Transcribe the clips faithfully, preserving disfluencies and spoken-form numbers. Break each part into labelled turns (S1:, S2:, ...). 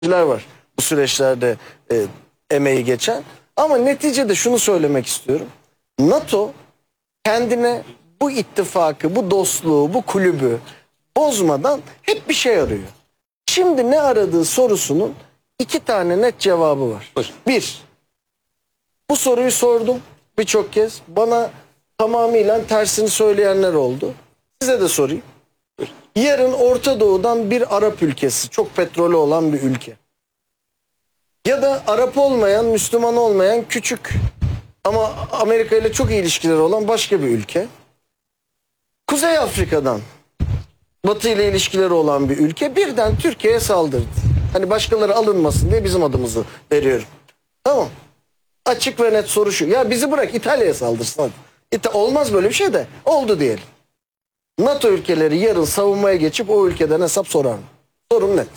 S1: var bu süreçlerde e, emeği geçen. Ama neticede şunu söylemek istiyorum. NATO kendine bu ittifakı, bu dostluğu, bu kulübü bozmadan hep bir şey arıyor. Şimdi ne aradığı sorusunun iki tane net cevabı var.
S2: Buyur.
S1: Bir, bu soruyu sordum birçok kez. Bana tamamıyla tersini söyleyenler oldu. Size de sorayım.
S2: Buyur.
S1: Yarın Orta Doğu'dan bir Arap ülkesi, çok petrolü olan bir ülke. Ya da Arap olmayan, Müslüman olmayan küçük ama Amerika ile çok iyi ilişkileri olan başka bir ülke. Kuzey Afrika'dan Batı ile ilişkileri olan bir ülke birden Türkiye'ye saldırdı. Hani başkaları alınmasın diye bizim adımızı veriyorum. Tamam. Açık ve net soru şu. Ya bizi bırak İtalya'ya saldırsın hadi. İta olmaz böyle bir şey de oldu diyelim. NATO ülkeleri yarın savunmaya geçip o ülkeden hesap sorar mı? Sorum net.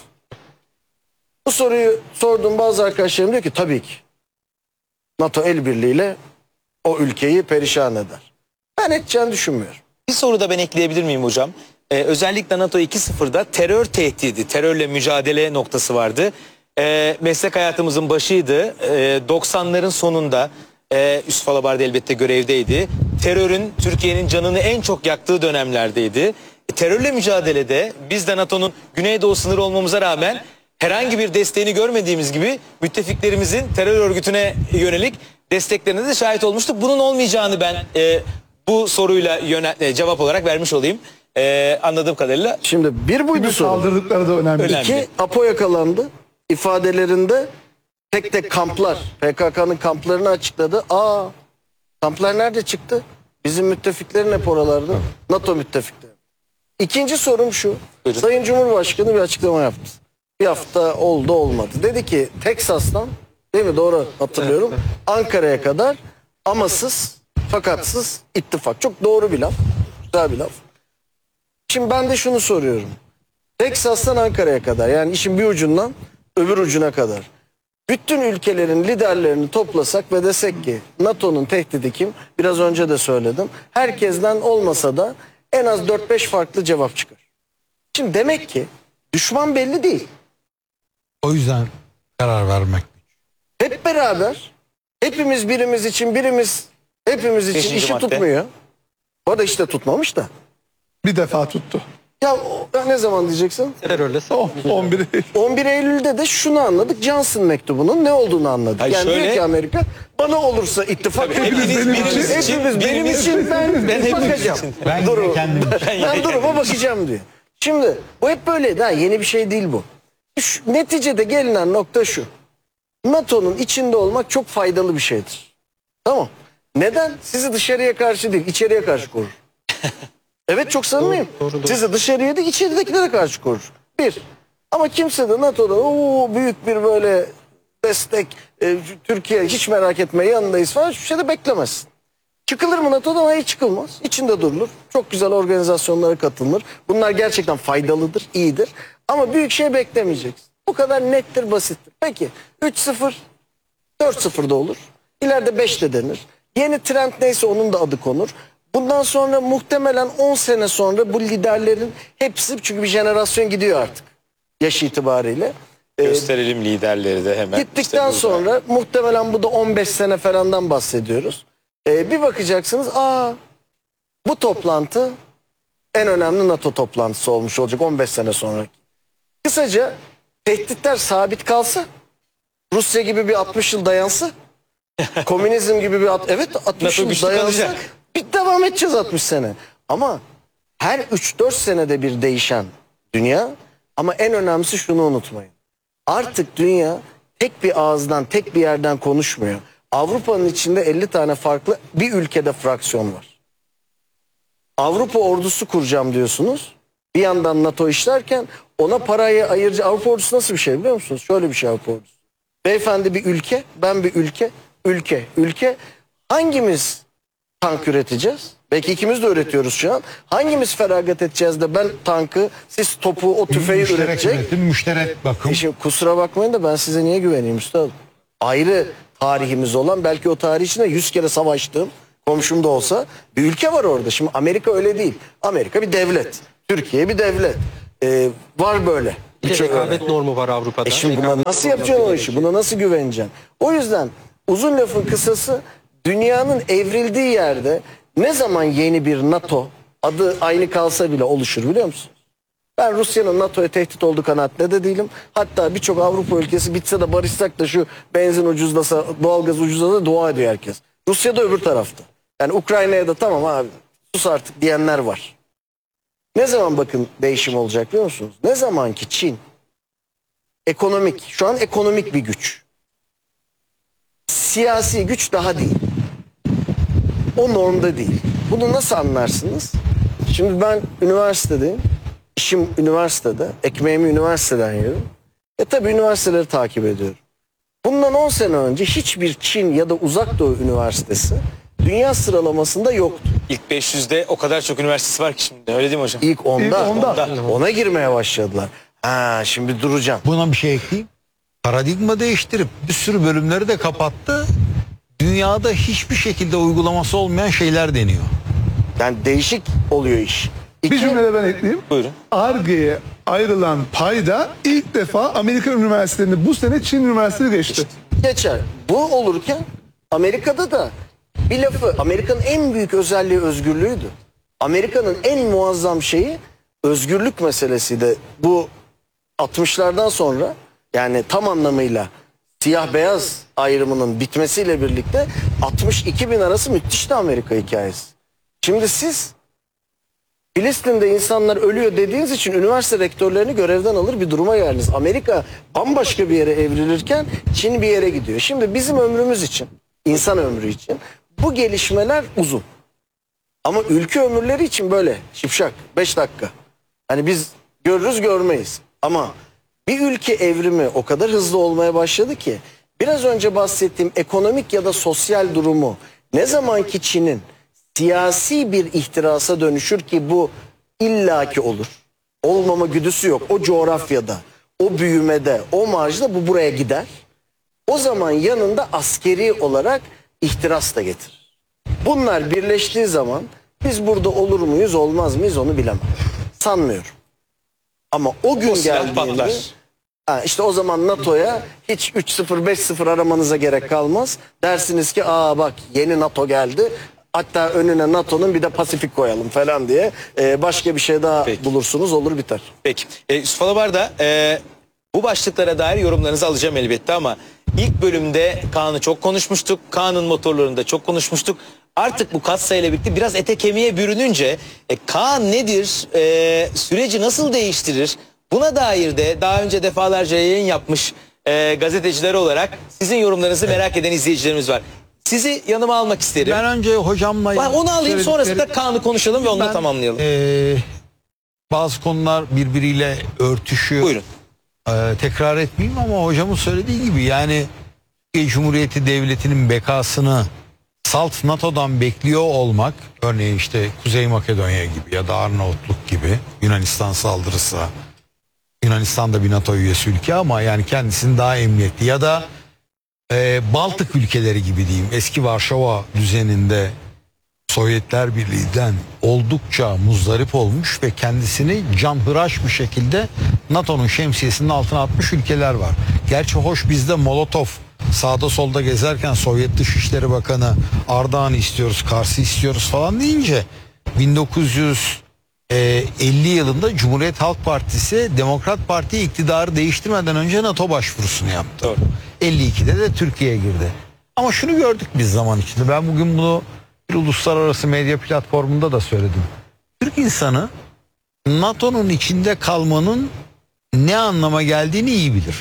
S1: Bu soruyu sorduğum bazı arkadaşlarım diyor ki tabii ki. NATO el birliğiyle o ülkeyi perişan eder. Ben edeceğini düşünmüyorum.
S2: Bir soru da ben ekleyebilir miyim hocam? Ee, özellikle NATO iki nokta sıfırda terör tehdidi, terörle mücadele noktası vardı. Ee, meslek hayatımızın başıydı. Ee, doksanların sonunda e, Yusuf Alabardı elbette görevdeydi. Terörün Türkiye'nin canını en çok yaktığı dönemlerdeydi. E, terörle mücadelede biz de NATO'nun Güneydoğu sınırı olmamıza rağmen herhangi bir desteğini görmediğimiz gibi müttefiklerimizin terör örgütüne yönelik desteklerine de şahit olmuştuk. Bunun olmayacağını ben e, bu soruyla yöne, e, cevap olarak vermiş olayım. E, anladığım kadarıyla.
S1: Şimdi bir buydu soru.
S3: Saldırdıkları da önemli.
S2: Önemli.
S1: İki, Apo yakalandı. İfadelerinde tek tek kamplar, P K K'nın kamplarını açıkladı. Aa, kamplar nerede çıktı? Bizim müttefiklerin hep oralarda. NATO müttefikleri. İkinci sorum şu.
S2: Buyurun.
S1: Sayın Cumhurbaşkanı bir açıklama yaptı. Bir hafta oldu olmadı. Dedi ki Teksas'tan, değil mi, doğru hatırlıyorum,
S2: Evet,
S1: Ankara'ya kadar amasız, fakatsız ittifak. Çok doğru bir laf. Güzel bir laf. Şimdi ben de şunu soruyorum. Teksas'tan Ankara'ya kadar, yani işin bir ucundan öbür ucuna kadar bütün ülkelerin liderlerini toplasak ve desek ki NATO'nun tehdidi kim? Biraz önce de söyledim. Herkesten olmasa da en az dört beş farklı cevap çıkar. Şimdi demek ki düşman belli değil.
S4: O yüzden karar vermek.
S1: Hep beraber, hepimiz birimiz için, birimiz hepimiz için
S2: Beşinci
S1: işi
S2: madde.
S1: tutmuyor. O da işte tutmamış da.
S3: Bir defa tuttu.
S1: Ya o- ne zaman diyeceksin?
S2: Terörle
S3: Oh, on bir Eylül.
S1: on bir Eylül'de de şunu anladık. Johnson mektubunun ne olduğunu anladık.
S2: Hayır,
S1: yani
S2: şöyle-
S1: diyor ki Amerika, bana olursa ittifak,
S2: Tabii, hepiniz
S1: hepiniz,
S2: birimiz
S1: hepimiz,
S2: için,
S1: benim
S2: birimiz-
S1: için ben,
S2: ben hepimiz
S1: bakacağım.
S2: için.
S4: Ben
S1: Durum.
S4: yine kendim için.
S1: Ben, ben duruma bakacağım diyor. Şimdi bu hep böyleydi ha, yeni bir şey değil bu. Şu, neticede gelinen nokta şu. NATO'nun içinde olmak çok faydalı bir şeydir. Tamam. Neden? Sizi dışarıya karşı değil, içeriye karşı korur. Evet, çok samimiyim. Sizi dışarıya değil, içeridekilere karşı korur. Bir. Ama kimse de NATO'da o büyük bir böyle destek, e, Türkiye hiç merak etme yanındayız falan, hiçbir şey de beklemezsin. Çıkılır mı NATO'dan? Hayır, çıkılmaz. İçinde durulur. Çok güzel organizasyonlara katılır. Bunlar gerçekten faydalıdır, iyidir. Ama büyük şey beklemeyeceksin. Bu kadar nettir, basittir. Peki üç sıfır, dört sıfır da olur. İleride beş de denir. Yeni trend neyse onun da adı konur. Bundan sonra muhtemelen on sene sonra bu liderlerin hepsi, çünkü bir jenerasyon gidiyor artık yaş itibariyle. Ee,
S2: gösterelim liderleri de hemen.
S1: Gittikten
S2: İşte burada.
S1: sonra muhtemelen bu da on beş sene falandan bahsediyoruz. Ee, bir bakacaksınız, aa, bu toplantı en önemli NATO toplantısı olmuş olacak on beş sene sonra. Kısaca tehditler sabit kalsa, Rusya gibi bir altmış yıl dayansa, komünizm gibi bir at- evet altmış
S2: NATO
S1: yıl
S2: güçlü
S1: dayansa
S2: kalacak.
S1: bir devam edeceğiz altmış sene. Ama her üç dört senede bir değişen dünya, ama en önemlisi şunu unutmayın. Artık dünya tek bir ağızdan, tek bir yerden konuşmuyor. Avrupa'nın içinde elli tane farklı bir ülkede fraksiyon var. Avrupa ordusu kuracağım diyorsunuz. Bir yandan NATO işlerken ona parayı ayırıcı. Avrupa ordusu nasıl bir şey biliyor musunuz? Şöyle bir şey Avrupa ordusu. Beyefendi bir ülke, ben bir ülke, ülke, ülke. Hangimiz tank üreteceğiz? Belki ikimiz de üretiyoruz şu an. Hangimiz feragat edeceğiz de ben tankı, siz topu, o tüfeği
S4: Müşterek
S1: üretecek?
S4: üretim, müşterek bakım.
S1: E şimdi kusura bakmayın da ben size niye güveneyim üstadım? Ayrı tarihimiz olan, belki o tarih içinde yüz kere savaştığım, komşum da olsa bir ülke var orada. Şimdi Amerika öyle değil. Amerika bir devlet. Türkiye bir devlet. Ee, var böyle
S5: Bir de
S1: Birçok
S5: rekabet
S1: örnek.
S5: normu var Avrupa'da.
S1: E şimdi buna
S5: Rekabet
S1: nasıl
S5: normu
S1: yapacaksın o
S5: yapıyor.
S1: işi? Buna nasıl güveneceksin? O yüzden uzun lafın kısası, dünyanın evrildiği yerde ne zaman yeni bir NATO, adı aynı kalsa bile, oluşur biliyor musun? Ben Rusya'nın NATO'ya tehdit olduğu kanaatinde de değilim. Hatta birçok Avrupa ülkesi bitse de barışsak da şu benzin ucuzlasa, doğalgaz ucuzlasa dua ediyor herkes. Rusya da öbür tarafta. Yani Ukrayna'ya da tamam abi sus artık diyenler var. Ne zaman bakın değişim olacak biliyor musunuz? Ne zaman ki Çin ekonomik, şu an ekonomik bir güç. Siyasi güç daha değil. O normda değil. Bunu nasıl anlarsınız? Şimdi ben üniversitedeyim. İşim üniversitede. Ekmeğimi üniversiteden yiyorum. E tabi üniversiteleri takip ediyorum. Bundan on sene önce hiçbir Çin ya da Uzak Doğu üniversitesi dünya sıralamasında yoktu.
S2: İlk beş yüzde o kadar çok üniversitesi var ki şimdi. Öyle değil mi hocam?
S1: İlk onda,
S3: İlk onda.
S1: onda. Ona girmeye başladılar. Ha şimdi duracağım.
S4: Buna bir şey ekleyeyim. Paradigma değiştirip bir sürü bölümleri de kapattı. Dünyada hiçbir şekilde uygulaması olmayan şeyler deniyor.
S1: Yani değişik oluyor iş.
S3: Bir
S1: İki,
S3: cümle ben ekleyeyim.
S2: Buyurun.
S3: Ar-Ge'ye ayrılan payda ilk defa Amerikan üniversitelerini bu sene Çin üniversiteleri geçti.
S1: geçer. Bu olurken Amerika'da da bir lafı, Amerika'nın en büyük özelliği özgürlüğüydü. Amerika'nın en muazzam şeyi özgürlük meselesiydi. Bu altmışlardan sonra, yani tam anlamıyla siyah beyaz ayrımının bitmesiyle birlikte altmış iki bin arası müthişti Amerika hikayesi. Şimdi siz Filistin'de insanlar ölüyor dediğiniz için üniversite rektörlerini görevden alır bir duruma geldiniz. Amerika bambaşka bir yere evrilirken Çin bir yere gidiyor. Şimdi bizim ömrümüz için, insan ömrü için bu gelişmeler uzun. Ama ülke ömürleri için böyle şipşak beş dakika. Hani biz görürüz görmeyiz. Ama bir ülke evrimi o kadar hızlı olmaya başladı ki biraz önce bahsettiğim ekonomik ya da sosyal durumu ne zaman ki Çin'in siyasi bir ihtirasa dönüşür ki bu illaki olur. Olmama güdüsü yok. O coğrafyada, o büyümede, o marjda bu buraya gider. O zaman yanında askeri olarak ihtiras da getirir. Bunlar birleştiği zaman biz burada olur muyuz olmaz mıyız onu bilemem. Sanmıyorum. Ama o gün
S2: O silah
S1: geldiğinde
S2: patlar.
S1: ha, işte o zaman NATO'ya hiç üç sıfır beş sıfır aramanıza gerek kalmaz. Dersiniz ki aa bak yeni NATO geldi. Hatta önüne NATO'nun bir de Pasifik koyalım falan diye Ee, başka bir şey daha
S2: Peki.
S1: bulursunuz olur biter.
S2: Peki. E, Yusuf Alabar da e, bu başlıklara dair yorumlarınızı alacağım elbette ama ilk bölümde Kaan'ı çok konuşmuştuk. Kaan'ın motorlarını da çok konuşmuştuk. Artık bu katsayıyla birlikte biraz ete kemiğe bürününce e, Kaan nedir, e, süreci nasıl değiştirir? Buna dair de daha önce defalarca yayın yapmış e, gazeteciler olarak sizin yorumlarınızı merak eden izleyicilerimiz var. Sizi yanıma almak isterim.
S4: Ben önce hocamla...
S2: Ben onu alayım sonrasında
S4: söyledikleri-
S2: Kaan'ı konuşalım ve onunla
S4: Ben,
S2: tamamlayalım.
S4: eee, bazı konular birbiriyle örtüşüyor.
S2: Buyurun.
S4: Eee, tekrar etmeyeyim ama hocamın söylediği gibi yani Türkiye Cumhuriyeti Devleti'nin bekasını salt NATO'dan bekliyor olmak, örneğin işte Kuzey Makedonya gibi ya da Arnavutluk gibi Yunanistan saldırısı, Yunanistan da bir NATO üyesi ülke ama yani kendisini daha emniyetli ya da e, Baltık ülkeleri gibi diyeyim, eski Varşova düzeninde Sovyetler Birliği'den oldukça muzdarip olmuş ve kendisini canhıraş bir şekilde NATO'nun şemsiyesinin altına atmış ülkeler var. Gerçi hoş bizde Molotov sağda solda gezerken Sovyet Dışişleri Bakanı Ardahan'ı istiyoruz, Kars'ı istiyoruz falan deyince bin dokuz yüz elli yılında Cumhuriyet Halk Partisi Demokrat Parti iktidarı değiştirmeden önce NATO başvurusunu yaptı.
S2: Doğru.
S4: elli ikide de Türkiye'ye girdi. Ama şunu gördük biz zaman içinde. Ben bugün bunu bir uluslararası medya platformunda da söyledim. Türk insanı NATO'nun içinde kalmanın ne anlama geldiğini iyi bilir.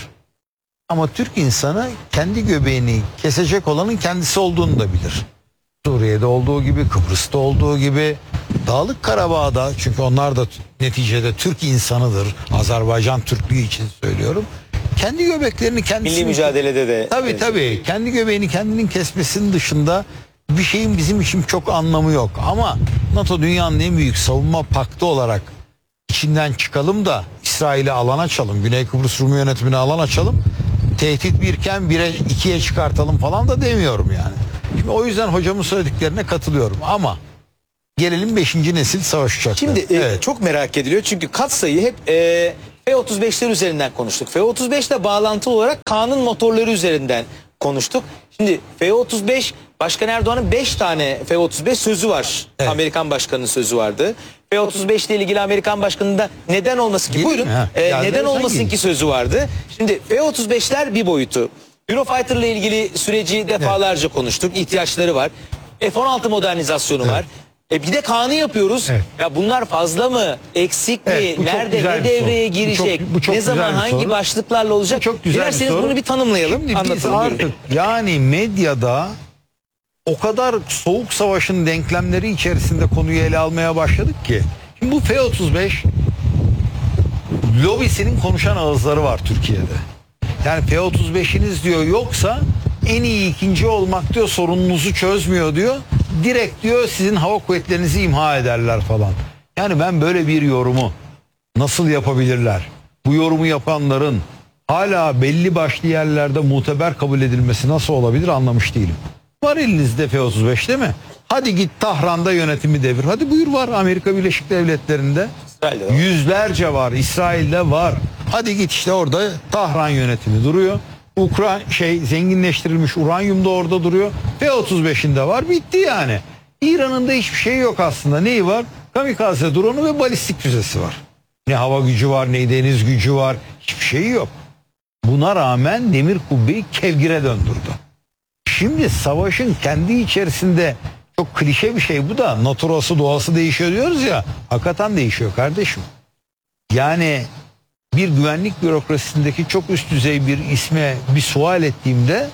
S4: Ama Türk insanı kendi göbeğini kesecek olanın kendisi olduğunu da bilir. Suriye'de olduğu gibi, Kıbrıs'ta olduğu gibi, Dağlık Karabağ'da, çünkü onlar da neticede Türk insanıdır. Azerbaycan Türklüğü için söylüyorum. Kendi göbeklerini kendisi...
S2: Milli mücadelede de...
S4: Tabii tabii. Kendi göbeğini kendinin kesmesinin dışında bir şeyin bizim için çok anlamı yok. Ama NATO dünyanın en büyük savunma paktı olarak içinden çıkalım da İsrail'i alan açalım. Güney Kıbrıs Rum yönetimine alan açalım. Tehdit birken bire ikiye çıkartalım falan da demiyorum yani. Şimdi o yüzden hocamın söylediklerine katılıyorum ama gelelim beşinci nesil savaş uçakları.
S2: Şimdi e,
S4: Evet.
S2: çok merak ediliyor çünkü katsayı hep e, F otuz beşler üzerinden konuştuk. F otuz beş ile bağlantılı olarak Kaan'ın motorları üzerinden konuştuk. Şimdi F otuz beş, Başkan Erdoğan'ın beş tane F otuz beş sözü var.
S4: Evet.
S2: Amerikan Başkanı'nın sözü vardı. F otuz beş ile ilgili Amerikan Başkanı'nın da neden olmasın ki?
S4: Gelir
S2: Buyurun.
S4: mi? Ha,
S2: Ee,
S4: geldi,
S2: neden
S4: sen
S2: olmasın
S4: gelin.
S2: ki sözü vardı. Şimdi F otuz beşler bir boyutu. Eurofighter ile ilgili süreci defalarca konuştuk. İhtiyaçları var. F on altı modernizasyonu var. E bir de Kaan'ı yapıyoruz.
S4: Evet.
S2: Ya bunlar fazla mı? Eksik mi?
S4: Evet, bu çok
S2: Nerede?
S4: güzel
S2: Ne
S4: bir
S2: devreye
S4: soru. Bu
S2: girecek?
S4: çok- bu çok
S2: ne
S4: güzel
S2: zaman
S4: bir
S2: hangi
S4: soru.
S2: başlıklarla olacak?
S4: Bu çok güzel bir
S2: Dilerseniz
S4: soru.
S2: bunu bir tanımlayalım.
S4: Şimdi biz
S2: anlatalım.
S4: artık
S2: Buyurun.
S4: yani medyada o kadar soğuk savaşın denklemleri içerisinde konuyu ele almaya başladık ki. Şimdi bu F otuz beş lobisinin konuşan ağızları var Türkiye'de. Yani F otuz beşiniz diyor yoksa en iyi ikinci olmak diyor sorununuzu çözmüyor diyor. Direkt diyor sizin hava kuvvetlerinizi imha ederler falan. Yani ben böyle bir yorumu nasıl yapabilirler? Bu yorumu yapanların hala belli başlı yerlerde muteber kabul edilmesi nasıl olabilir anlamış değilim. Var elinizde F otuz beş değil mi? Hadi git Tahran'da yönetimi devir. Hadi buyur var Amerika Birleşik Devletleri'nde.
S2: İsrail'de de var.
S4: Yüzlerce var. İsrail'de var. Hadi git işte orada Tahran yönetimi duruyor. Ukran şey zenginleştirilmiş uranyum da orada duruyor. F otuz beşinde var. Bitti yani. İran'ın da hiçbir şey yok aslında. Neyi var? Kamikaze drone'u ve balistik füzesi var. Ne hava gücü var, ne deniz gücü var. Hiçbir şey yok. Buna rağmen demir kubbeyi kevgire döndürdü. Şimdi savaşın kendi içerisinde çok klişe bir şey bu da naturası doğası değişiyor diyoruz ya, hakikaten değişiyor kardeşim. Yani bir güvenlik bürokrasisindeki çok üst düzey bir isme bir sual ettiğimde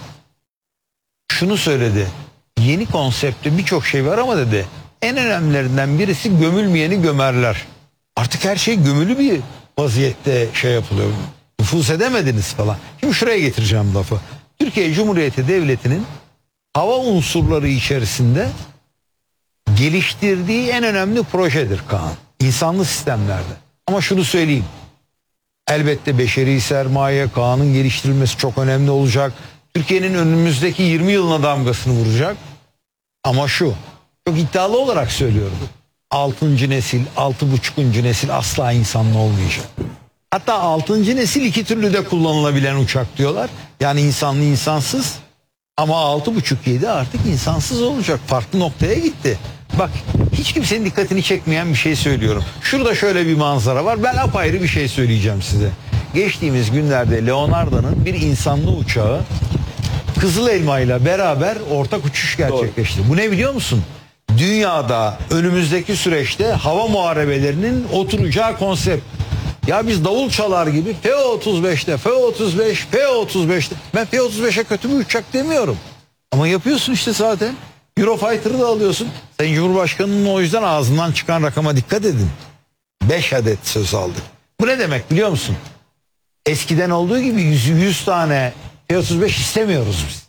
S4: şunu söyledi. Yeni konseptte birçok şey var ama dedi en önemlilerinden birisi gömülmeyeni gömerler. Artık her şey gömülü bir vaziyette şey yapılıyor. Nüfuz edemediniz falan. Şimdi şuraya getireceğim lafı. Türkiye Cumhuriyeti Devleti'nin hava unsurları içerisinde geliştirdiği en önemli projedir Kaan. İnsanlı sistemlerde. Ama şunu söyleyeyim. Elbette beşeri sermaye, Kaan'ın geliştirilmesi çok önemli olacak. Türkiye'nin önümüzdeki yirmi yılına damgasını vuracak. Ama şu, çok iddialı olarak söylüyorum. altıncı nesil, altı buçukuncu nesil asla insanlı olmayacak. Hatta altıncı nesil iki türlü de kullanılabilen uçak diyorlar. Yani insanlı insansız. Ama altı buçuk yedi artık insansız olacak. Farklı noktaya gitti. Bak hiç kimsenin dikkatini çekmeyen bir şey söylüyorum. Şurada şöyle bir manzara var. Ben apayrı bir şey söyleyeceğim size. Geçtiğimiz günlerde Leonardo'nun bir insanlı uçağı Kızıl Elma ile beraber ortak uçuş gerçekleşti. Bu ne biliyor musun? Dünyada önümüzdeki süreçte hava muharebelerinin oturacağı konsept. Ya biz davul çalar gibi F otuz beşte, F otuz beş, F otuz beşte. Ben F otuz beşe kötü bir uçak demiyorum. Ama yapıyorsun işte zaten. Eurofighter'ı da alıyorsun. Sayın Cumhurbaşkanı'nın o yüzden ağzından çıkan rakama dikkat edin. beş adet söz aldık. Bu ne demek biliyor musun? Eskiden olduğu gibi yüz tane F otuz beş istemiyoruz biz.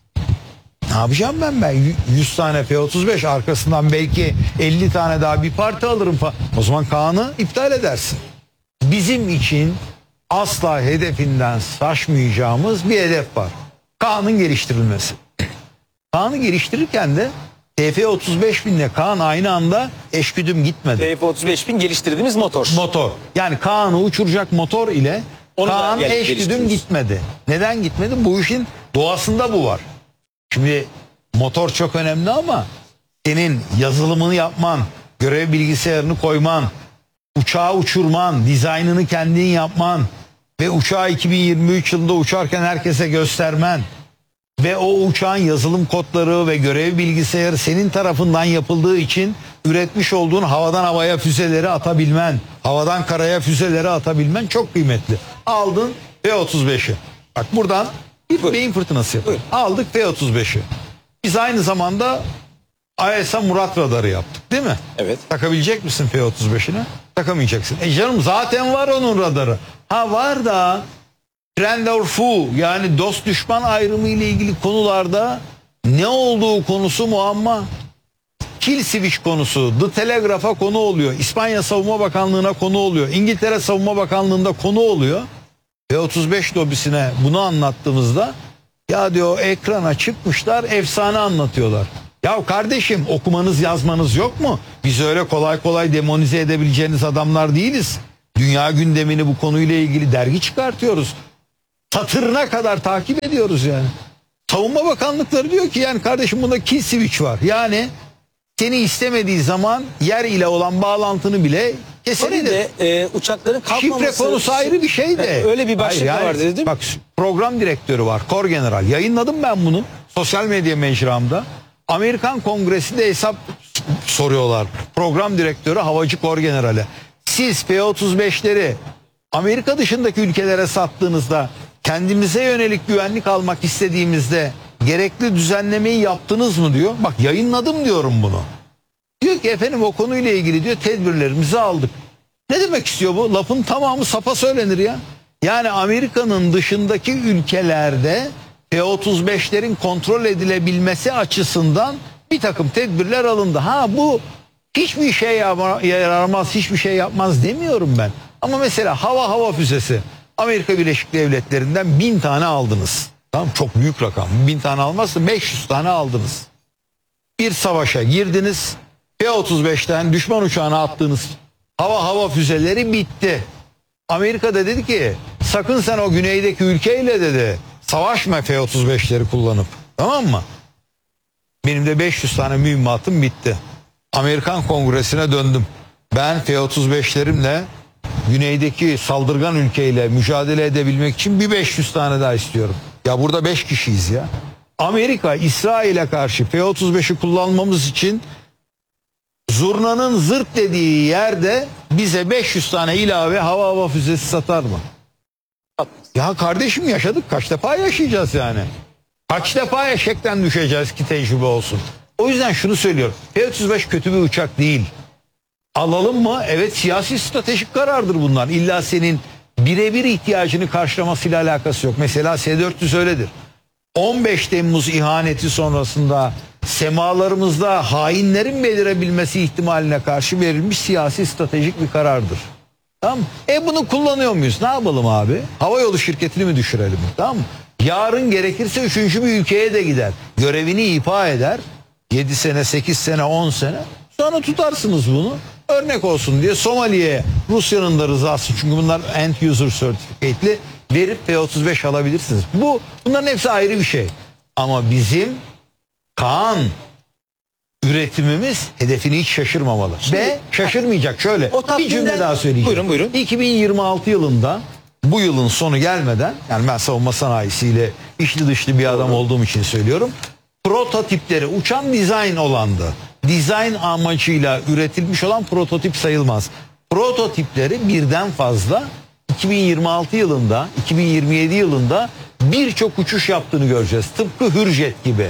S4: Ne yapacağım ben ben? yüz tane F otuz beş arkasından belki elli tane daha bir parti alırım falan. O zaman Kaan'ı iptal edersin. Bizim için asla hedefinden şaşmayacağımız bir hedef var. Kaan'ın geliştirilmesi. Kaan'ı geliştirirken de T F otuz beş binle Kaan aynı anda eşgüdüm gitmedi.
S2: F otuz beş bin geliştirdiğimiz motor.
S4: Motor. Yani Kaan'ı uçuracak motor ile
S2: Onu da
S4: Kaan
S2: gel-
S4: eşgüdüm
S2: geliştiriyoruz.
S4: gitmedi. Neden gitmedi? Bu işin doğasında bu var. Şimdi motor çok önemli ama senin yazılımını yapman, görev bilgisayarını koyman, uçağı uçurman, dizaynını kendin yapman ve uçağı iki bin yirmi üç yılında uçarken herkese göstermen ve o uçağın yazılım kodları ve görev bilgisayarı senin tarafından yapıldığı için üretmiş olduğun havadan havaya füzeleri atabilmen, havadan karaya füzeleri atabilmen çok kıymetli. Aldın F otuz beşi. Bak buradan bir
S2: Buyurun.
S4: beyin fırtınası yapalım. Aldık F otuz beşi. Biz aynı zamanda A E S A Murat radarı yaptık değil mi?
S2: Evet.
S4: Takabilecek misin F otuz beşine? Takamayacaksın. E canım zaten var onun radarı. Ha var da friend or foe yani dost düşman ayrımı ile ilgili konularda ne olduğu konusu muamma. Kill switch konusu, The Telegraph'a konu oluyor. İspanya Savunma Bakanlığı'na konu oluyor. İngiltere Savunma Bakanlığı'nda konu oluyor. F otuz beş lobisine bunu anlattığımızda ya diyor ekrana çıkmışlar efsane anlatıyorlar. Ya kardeşim okumanız yazmanız yok mu? Biz öyle kolay kolay demonize edebileceğiniz adamlar değiliz. Dünya gündemini bu konuyla ilgili dergi çıkartıyoruz. Satırına kadar takip ediyoruz yani. Savunma Bakanlıkları diyor ki yani kardeşim bunda kill switch var. Yani seni istemediği zaman yer ile olan bağlantını bile kesebilir.
S2: Kore'de e, uçakların kalkmaması...
S4: Şifre konusu ayrı bir şey de.
S2: Yani öyle bir başlık
S4: Hayır,
S2: da
S4: yani,
S2: var dedi değil mi?
S4: Bak program direktörü var. Kor General. Yayınladım ben bunu. Sosyal medya mecramda. Amerikan Kongresi'nde hesap soruyorlar. Program direktörü Havacı Kor General'e. Siz F otuz beşleri Amerika dışındaki ülkelere sattığınızda kendimize yönelik güvenlik almak istediğimizde gerekli düzenlemeyi yaptınız mı diyor. Bak yayınladım diyorum bunu. Diyor ki efendim o konuyla ilgili diyor tedbirlerimizi aldık. Ne demek istiyor bu? Lafın tamamı sapa söylenir ya. Yani Amerika'nın dışındaki ülkelerde F otuz beşlerin kontrol edilebilmesi açısından bir takım tedbirler alındı. Ha bu hiçbir şey yaramaz, hiçbir şey yapmaz demiyorum ben. Ama mesela hava hava füzesi Amerika Birleşik Devletleri'nden bin tane aldınız. Tamam, çok büyük rakam. Bin tane almazsa beş yüz tane aldınız. Bir savaşa girdiniz. F otuz beşten düşman uçağına attığınız hava hava füzeleri bitti. Amerika da dedi ki sakın sen o güneydeki ülkeyle dedi savaşma F otuz beşleri kullanıp. Tamam mı? Benim de beş yüz tane mühimmatım bitti. Amerikan Kongresi'ne döndüm. Ben F otuz beşlerimle güneydeki saldırgan ülkeyle mücadele edebilmek için bir beş yüz tane daha istiyorum. Ya burada beş kişiyiz ya. Amerika İsrail'e karşı F otuz beşi kullanmamız için zurnanın zırt dediği yerde bize beş yüz tane ilave hava hava füzesi satar mı? Ya kardeşim yaşadık, kaç defa yaşayacağız yani? Kaç defa eşekten düşeceğiz ki tecrübe olsun? O yüzden şunu söylüyorum. F otuz beş kötü bir uçak değil. Alalım mı? Evet, siyasi stratejik karardır bunlar. İlla senin birebir ihtiyacını karşılamasıyla alakası yok. Mesela S dört yüz öyledir. on beş Temmuz ihaneti sonrasında semalarımızda hainlerin belirebilmesi ihtimaline karşı verilmiş siyasi stratejik bir karardır. Tamam mı? E bunu kullanıyor muyuz? Ne yapalım abi? Havayolu şirketini mi düşürelim? Tamam mı? Yarın gerekirse üçüncü bir ülkeye de gider. Görevini ifa eder. yedi sene, sekiz sene, on sene. Sonra tutarsınız bunu. Örnek olsun diye Somali'ye Rusya'nın da rızası, çünkü bunlar end user certificate'li, verip F otuz beş alabilirsiniz. Bu bunların hepsi ayrı bir şey. Ama bizim Kaan üretimimiz hedefini hiç şaşırmamalı. Ve şaşırmayacak. Şöyle
S2: O
S4: bir
S2: takvimden-
S4: cümle daha söyleyeceğim.
S2: Buyurun, buyurun.
S4: iki bin yirmi altı yılında, bu yılın sonu gelmeden, yani ben savunma sanayisiyle içli dışlı bir adam olduğum için söylüyorum. Prototipleri uçan dizayn olandı. Dizayn amacıyla üretilmiş olan prototip sayılmaz. Prototipleri birden fazla iki bin yirmi altı yılında, iki bin yirmi yedi yılında birçok uçuş yaptığını göreceğiz. Tıpkı Hürjet gibi.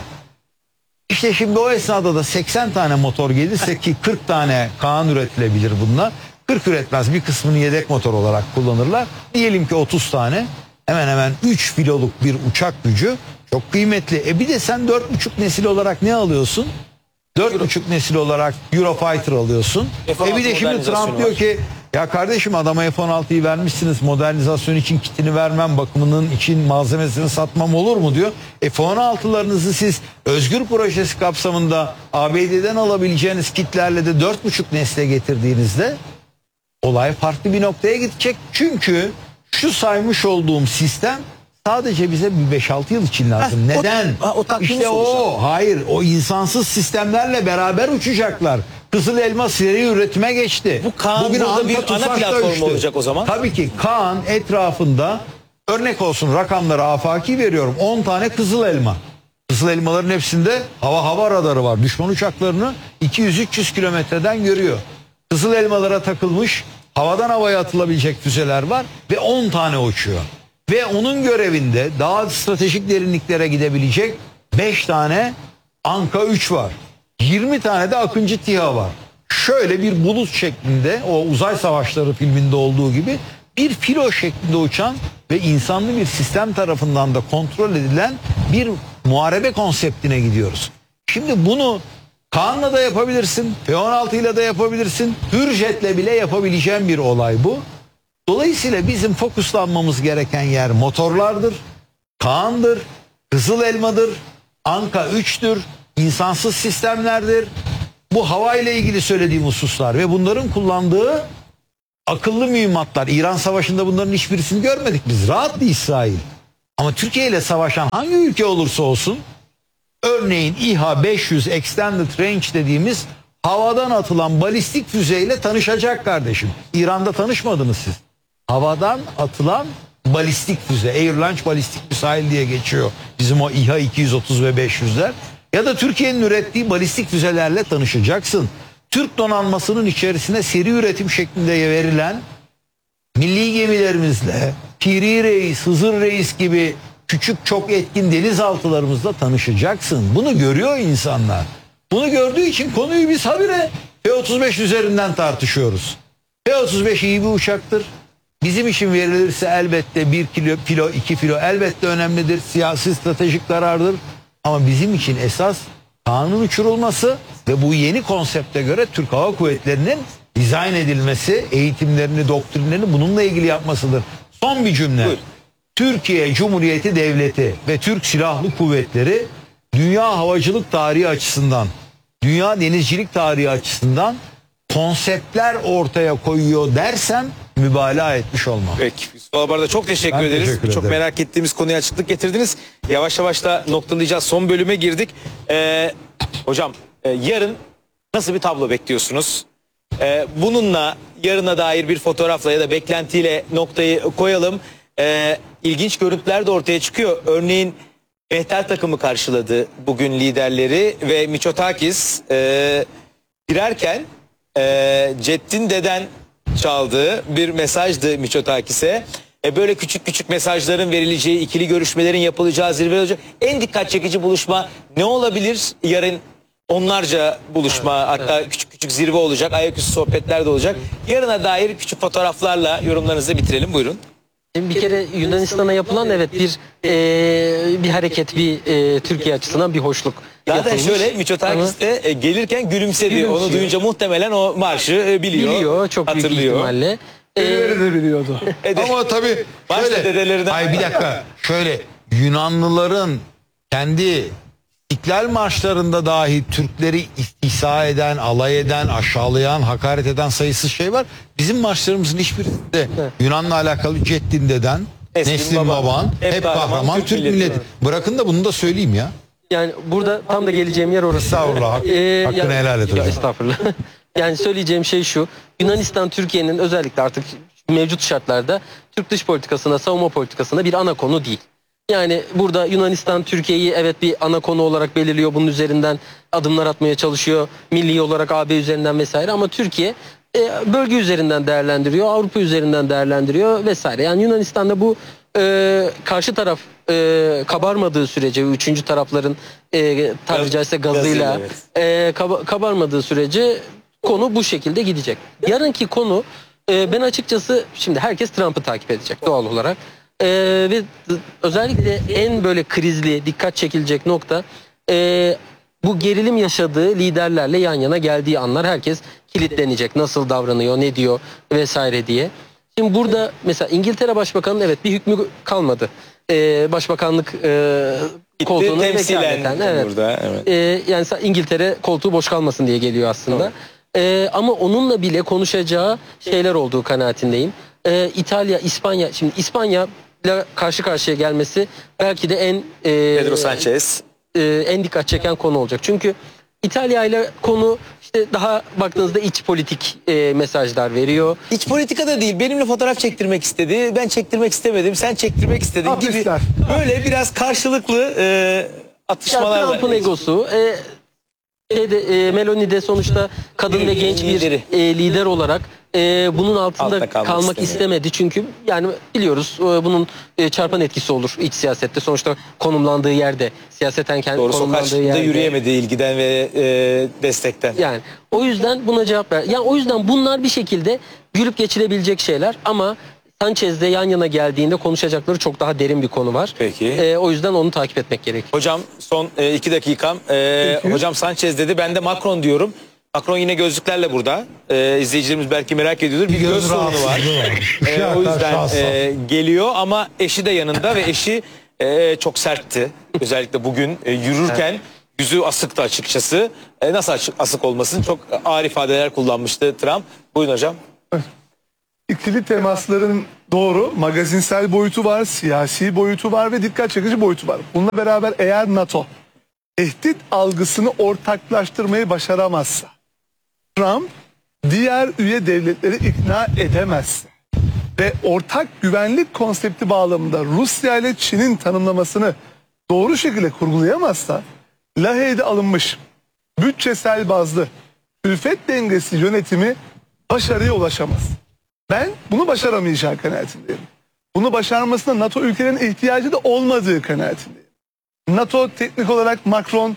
S4: İşte şimdi o esnada da seksen tane motor gelirse, ki kırk tane Kaan üretilebilir bunlar. kırk üretmez, bir kısmını yedek motor olarak kullanırlar. Diyelim ki otuz tane, hemen hemen üç filoluk bir uçak gücü çok kıymetli. E bir de sen dört buçuk nesil olarak ne alıyorsun? dört buçuk nesil olarak Eurofighter alıyorsun.
S2: F on altı
S4: E bir de şimdi Trump
S2: modernizasyonu
S4: diyor
S2: var.
S4: ki ya kardeşim adama F on altıyı vermişsiniz, modernizasyon için kitini vermem, bakımının için malzemesini satmam olur mu diyor. F on altılarınızı siz Özgür Projesi kapsamında A B D'den alabileceğiniz kitlerle de dört buçuk nesle getirdiğinizde olay farklı bir noktaya gidecek. Çünkü şu saymış olduğum sistem sadece bize bir beş altı yıl için lazım.
S2: Heh, o-
S4: Neden?
S2: ha, o takvimi
S4: işte o,
S2: soracağım.
S4: hayır, o insansız sistemlerle beraber uçacaklar. Kızıl Elma seri üretime geçti.
S2: Bu Kaan burada
S4: Anka
S2: bir ana
S4: Tuzak'ta
S2: platformu
S4: uçtu.
S2: olacak o zaman.
S4: Tabii ki Kaan etrafında, örnek olsun rakamları afaki veriyorum, on tane Kızıl Elma. Kızıl Elmaların hepsinde hava hava radarı var. Düşman uçaklarını iki yüz üç yüz kilometreden görüyor. Kızıl Elmalara takılmış havadan havaya atılabilecek füzeler var ve on tane uçuyor. Ve onun görevinde daha stratejik derinliklere gidebilecek beş tane Anka üç var. yirmi tane de Akıncı TİHA var. Şöyle bir bulut şeklinde, o Uzay Savaşları filminde olduğu gibi bir filo şeklinde uçan ve insanlı bir sistem tarafından da kontrol edilen bir muharebe konseptine gidiyoruz. Şimdi bunu Kaan'la da yapabilirsin, F on altı ile de yapabilirsin, Hürjet'le bile yapabileceğin bir olay bu. Dolayısıyla bizim fokuslanmamız gereken yer motorlardır, Kaan'dır, Kızıl Elma'dır, Anka üç'tür, insansız sistemlerdir. Bu havayla ilgili söylediğim hususlar ve bunların kullandığı akıllı mühimmatlar. İran Savaşı'nda bunların hiçbirisini görmedik biz. Rahattı İsrail. Ama Türkiye ile savaşan hangi ülke olursa olsun, örneğin İHA beş yüz Extended Range dediğimiz havadan atılan balistik füzeyle tanışacak kardeşim. İran'da tanışmadınız siz. Havadan atılan balistik füze, Air Launch Balistik Missile diye geçiyor bizim o İHA iki yüz otuz ve beş yüzler. Ya da Türkiye'nin ürettiği balistik füzelerle tanışacaksın. Türk donanmasının içerisine seri üretim şeklinde verilen milli gemilerimizle Piri Reis, Hızır Reis gibi küçük çok etkin denizaltılarımızla tanışacaksın. Bunu görüyor insanlar. Bunu gördüğü için konuyu biz habire F otuz beş üzerinden tartışıyoruz. F otuz beş iyi bir uçaktır. Bizim için verilirse elbette bir kilo, kilo, iki kilo elbette önemlidir. Siyasi stratejik karardır. Ama bizim için esas kanun uçurulması ve bu yeni konsepte göre Türk Hava Kuvvetleri'nin dizayn edilmesi, eğitimlerini, doktrinlerini bununla ilgili yapmasıdır. Son bir cümle.
S2: Buyur.
S4: Türkiye Cumhuriyeti Devleti ve Türk Silahlı Kuvvetleri dünya havacılık tarihi açısından, dünya denizcilik tarihi açısından konseptler ortaya koyuyor dersem mübalağa etmiş olmam.
S2: Peki. Yusuf Alabar'da çok teşekkür
S4: Ben
S2: ederiz.
S4: teşekkür
S2: Çok
S4: ederim.
S2: merak ettiğimiz konuya açıklık getirdiniz. Yavaş yavaş da noktalayacağız. Son bölüme girdik. Ee, hocam e, yarın nasıl bir tablo bekliyorsunuz? Ee, bununla yarına dair bir fotoğrafla ya da beklentiyle noktayı koyalım. Ee, ilginç görüntüler de ortaya çıkıyor. Örneğin Mehter takımı karşıladı bugün liderleri ve Mitsotakis e, girerken e, Ceddin Deden çaldığı bir mesajdı Mitsotakis'e. E, böyle küçük küçük mesajların verileceği, ikili görüşmelerin yapılacağı, zirve olacak. En dikkat çekici buluşma ne olabilir? Yarın onlarca buluşma, hatta küçük küçük zirve olacak, ayaküstü sohbetler de olacak. Yarına dair küçük fotoğraflarla yorumlarınızı bitirelim. Buyurun.
S5: Şimdi bir kere Yunanistan'a yapılan evet bir e, bir hareket, bir e, Türkiye açısından bir hoşluk
S2: Zaten
S5: yapılmış.
S2: şöyle Mitsotakis de e, gelirken gülümsedi.
S5: Gülümsüyor.
S2: Onu duyunca muhtemelen o marşı e, biliyor.
S5: Biliyor çok büyük
S2: hatırlıyor.
S5: ihtimalle. E,
S3: Birileri de biliyordu.
S2: E de-
S4: Ama tabii
S2: Başta
S4: şöyle,
S2: dedelerinden-
S4: ay bir dakika şöyle Yunanlıların kendi İstiklal marşlarında dahi Türkleri istihza eden, alay eden, aşağılayan, hakaret eden sayısız şey var. Bizim marşlarımızın hiçbirinde Yunan'la alakalı Ceddin Deden,
S2: Neslin
S4: Neslin
S2: Baban,
S4: Baban,
S2: hep
S4: hep
S2: kahraman
S4: kahraman
S2: Türk
S4: Türk
S2: milleti.
S4: milleti. Bırakın da bunu da söyleyeyim ya.
S5: Yani burada tam da geleceğim yer orası.
S4: Estağfurullah, hak-
S5: Ee,
S4: hakkını
S5: ya-
S4: helal et
S5: ya
S4: hocam.
S5: Estağfurullah. Yani söyleyeceğim şey şu. Yunanistan Türkiye'nin özellikle artık mevcut şartlarda Türk dış politikasına, savunma politikasına bir ana konu değil. Yani burada Yunanistan Türkiye'yi evet bir ana konu olarak belirliyor. Bunun üzerinden adımlar atmaya çalışıyor. Milli olarak A B üzerinden vesaire, ama Türkiye e, bölge üzerinden değerlendiriyor. Avrupa üzerinden değerlendiriyor vesaire. Yani Yunanistan'da bu e, karşı taraf e, kabarmadığı sürece, üçüncü tarafların e, tabiri caizse gazıyla
S2: Gazıyla,
S5: e, kaba- kabarmadığı sürece konu bu şekilde gidecek. Yarınki konu e, ben açıkçası şimdi herkes Trump'ı takip edecek doğal olarak. Ee, ve özellikle en böyle krizli, dikkat çekilecek nokta e, bu gerilim yaşadığı liderlerle yan yana geldiği anlar. Herkes kilitlenecek, nasıl davranıyor, ne diyor vesaire diye. Şimdi burada mesela İngiltere Başbakanı'nın evet bir hükmü kalmadı. Ee, başbakanlık e, koltuğunu
S2: temsilen
S5: vekaleten, evet.
S2: burada, evet.
S5: Ee, yani İngiltere koltuğu boş kalmasın diye geliyor aslında. Ee, ama onunla bile konuşacağı şeyler olduğu kanaatindeyim. Ee, İtalya, İspanya, şimdi İspanya ile karşı karşıya gelmesi belki de en e,
S2: Pedro Sanchez.
S5: e, en dikkat çeken konu olacak. Çünkü İtalya ile konu işte daha baktığınızda iç politik e, mesajlar veriyor.
S2: İç politika da değil. Benimle fotoğraf çektirmek istedi. Ben çektirmek istemedim. Sen çektirmek istedin gibi.
S3: Hapistler.
S2: Böyle biraz karşılıklı e,
S5: Ya
S2: atışmalar var.
S5: Trump'ın egosu, e, şeyde, e, Meloni de sonuçta kadın ve genç bir
S2: Lideri.
S5: e, lider olarak e, bunun altında
S2: Altta kalmak
S5: kalmak
S2: istemiyor.
S5: istemedi. Çünkü yani biliyoruz e, bunun e, çarpan etkisi olur iç siyasette. Sonuçta konumlandığı yerde, siyaseten kendi
S2: Doğrusu o
S5: konumlandığı
S2: karşılıklı
S5: yerde.
S2: yürüyemedi ilgiden ve e, destekten.
S5: Yani o yüzden buna cevap ver. Yani o yüzden bunlar bir şekilde gülüp geçilebilecek şeyler, ama Sanchez'le yan yana geldiğinde konuşacakları çok daha derin bir konu var.
S2: Peki.
S5: E, o yüzden onu takip etmek gerekiyor.
S2: Hocam son e, iki dakikam. E, hocam Sanchez dedi. Ben de Macron diyorum. Macron yine gözlüklerle burada. E, izleyicilerimiz belki merak ediyordur. Bir göz, sorunu var.
S4: rahatsızlığı var.
S2: E,
S4: Şu
S2: o
S4: hatta
S2: yüzden
S4: şahsen.
S2: e, geliyor ama eşi de yanında ve eşi e, çok sertti. Özellikle bugün e, yürürken yüzü asıktı açıkçası. E, nasıl açık, asık olmasın? Çok ağır ifadeler kullanmıştı Trump. Buyurun hocam.
S3: ikili temasların doğru magazinsel boyutu var, siyasi boyutu var ve dikkat çekici boyutu var. Bununla beraber eğer NATO tehdit algısını ortaklaştırmayı başaramazsa, Trump diğer üye devletleri ikna edemezse ve ortak güvenlik konsepti bağlamında Rusya ile Çin'in tanımlamasını doğru şekilde kurgulayamazsa, Lahey'de alınmış bütçesel bazlı külfet dengesi yönetimi başarıya ulaşamaz. Ben bunu başaramayacağı kanaatindeyim. Bunu başarmasına NATO ülkelerinin ihtiyacı da olmadığı kanaatindeyim. NATO teknik olarak Macron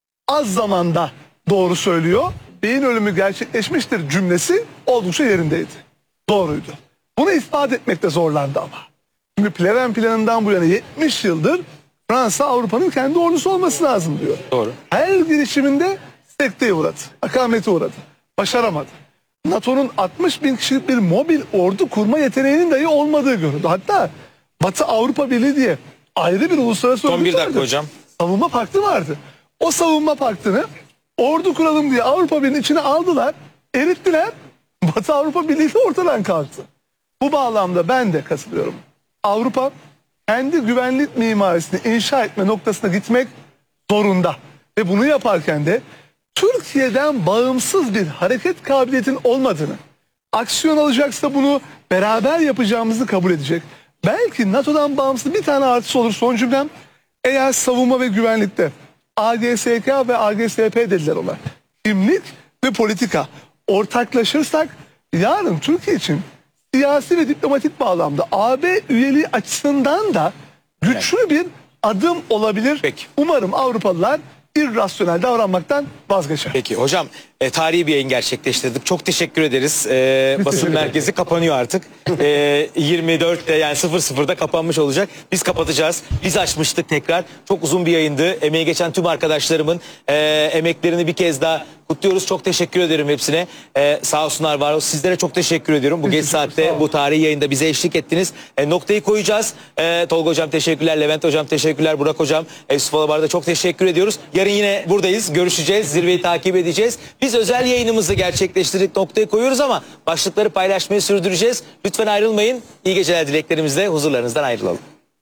S3: az zamanda doğru söylüyor, beyin ölümü gerçekleşmiştir cümlesi oldukça yerindeydi. Doğruydu. Bunu ispat etmekte zorlandı ama. Çünkü Pleven planından bu yana yetmiş yıldır Fransa Avrupa'nın kendi ordusu olması lazım diyor.
S2: Doğru.
S3: Her girişiminde sekteye uğradı, akamete uğradı. Başaramadı. NATO'nun altmış bin kişilik bir mobil ordu kurma yeteneğinin dahi olmadığı görüldü. Hatta Batı Avrupa Birliği diye ayrı bir uluslararası
S2: Son
S3: örgüt
S2: bir dakika
S3: vardı.
S2: hocam.
S3: Savunma paktı vardı. O savunma paktını ordu kuralım diye Avrupa Birliği'nin içine aldılar, erittiler. Batı Avrupa Birliği de ortadan kalktı. Bu bağlamda ben de katılıyorum. Avrupa kendi güvenlik mimarisini inşa etme noktasına gitmek zorunda. Ve bunu yaparken de Türkiye'den bağımsız bir hareket kabiliyetin olmadığını, aksiyon alacaksa bunu beraber yapacağımızı kabul edecek. Belki NATO'dan bağımsız bir tane artısı olur son cümlem. Eğer savunma ve güvenlikte A G S K ve A G S P dediler ona. Kimlik ve politika ortaklaşırsak yarın Türkiye için siyasi ve diplomatik bağlamda A B üyeliği açısından da güçlü bir adım olabilir.
S2: Peki.
S3: Umarım Avrupalılar irrasyonel davranmaktan vazgeçer.
S2: Peki hocam, e, tarihi bir yayın gerçekleştirdik. Çok teşekkür ederiz. E, basın
S3: teşekkür
S2: merkezi kapanıyor artık. E, yirmi dörtte yani sıfır sıfırda kapanmış olacak. Biz kapatacağız. Biz açmıştık tekrar. Çok uzun bir yayındı. Emeği geçen tüm arkadaşlarımın e, emeklerini bir kez daha kutluyoruz. Çok teşekkür ederim hepsine. E, sağ olsunlar, var olsun. Sizlere çok teşekkür ediyorum. Bu geç saatte bu tarihi yayında bize eşlik ettiniz. E, noktayı koyacağız. E, Tolga hocam teşekkürler. Levent hocam teşekkürler. Burak hocam, Yusuf Alabar'da çok teşekkür ediyoruz. Yarın yine buradayız. Görüşeceğiz. Zirveyi takip edeceğiz. Biz özel yayınımızı gerçekleştirdik. Noktayı koyuyoruz ama başlıkları paylaşmayı sürdüreceğiz. Lütfen ayrılmayın. İyi geceler dileklerimizle huzurlarınızdan ayrılalım.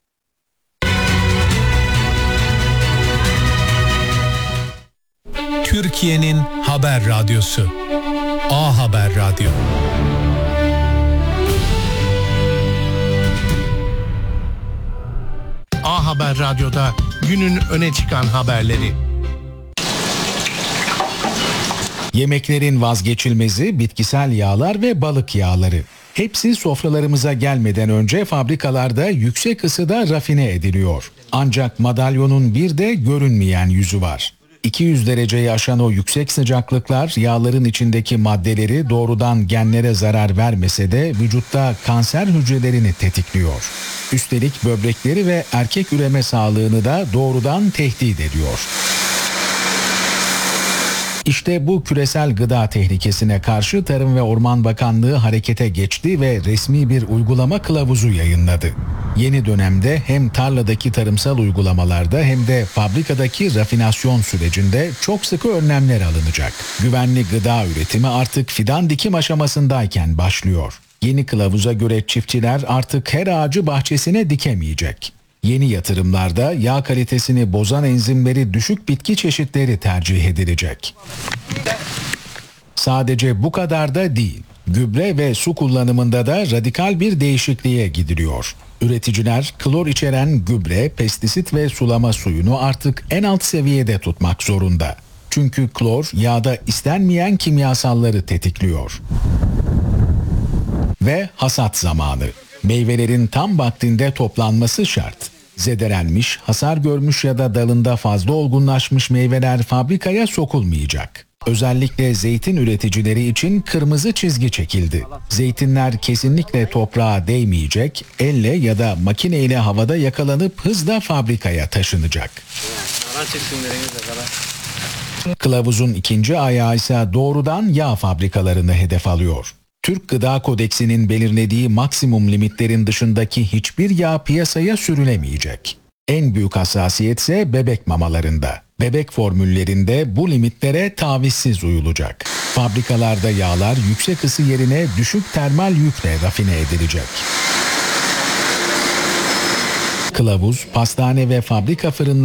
S6: Türkiye'nin haber radyosu A Haber Radyo. A Haber Radyo'da günün öne çıkan haberleri.
S7: Yemeklerin vazgeçilmezi bitkisel yağlar ve balık yağları. Hepsi sofralarımıza gelmeden önce fabrikalarda yüksek ısıda rafine ediliyor. Ancak madalyonun bir de görünmeyen yüzü var. iki yüz dereceyi aşan o yüksek sıcaklıklar yağların içindeki maddeleri doğrudan genlere zarar vermese de vücutta kanser hücrelerini tetikliyor. Üstelik böbrekleri ve erkek üreme sağlığını da doğrudan tehdit ediyor. İşte bu küresel gıda tehlikesine karşı Tarım ve Orman Bakanlığı harekete geçti ve resmi bir uygulama kılavuzu yayınladı. Yeni dönemde hem tarladaki tarımsal uygulamalarda hem de fabrikadaki rafinasyon sürecinde çok sıkı önlemler alınacak. Güvenli gıda üretimi artık fidan dikim aşamasındayken başlıyor. Yeni kılavuza göre çiftçiler artık her ağacı bahçesine dikemeyecek. Yeni yatırımlarda yağ kalitesini bozan enzimleri düşük bitki çeşitleri tercih edilecek. Sadece bu kadar da değil. Gübre ve su kullanımında da radikal bir değişikliğe gidiliyor. Üreticiler klor içeren gübre, pestisit ve sulama suyunu artık en alt seviyede tutmak zorunda. Çünkü klor yağda istenmeyen kimyasalları tetikliyor. Ve hasat zamanı. Meyvelerin tam vaktinde toplanması şart. Zedelenmiş, hasar görmüş ya da dalında fazla olgunlaşmış meyveler fabrikaya sokulmayacak. Özellikle zeytin üreticileri için kırmızı çizgi çekildi. Zeytinler kesinlikle toprağa değmeyecek, elle ya da makineyle havada yakalanıp hızla fabrikaya taşınacak. Kılavuzun ikinci ayağı ise doğrudan yağ fabrikalarını hedef alıyor. Türk Gıda Kodeksinin belirlediği maksimum limitlerin dışındaki hiçbir yağ piyasaya sürülemeyecek. En büyük hassasiyet ise bebek mamalarında. Bebek formüllerinde bu limitlere tavizsiz uyulacak. Fabrikalarda yağlar yüksek ısı yerine düşük termal yükle rafine edilecek. Kılavuz, pastane ve fabrika fırınları